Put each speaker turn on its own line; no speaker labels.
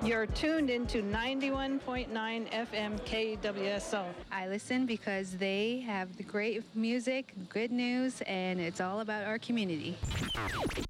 You're tuned into 91.9 FM KWSO.
I listen because they have the great music, good news, and it's all about our community.